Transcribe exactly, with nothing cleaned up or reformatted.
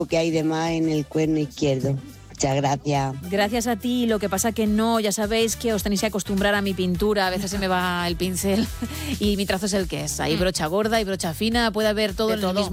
que hay de más en el cuerno izquierdo. Muchas gracias. Gracias a ti, lo que pasa que no, ya sabéis que os tenéis que acostumbrar a mi pintura, a veces se me va el pincel y mi trazo es el que es. Hay brocha gorda y brocha fina, puede haber todo De en todo. el mismo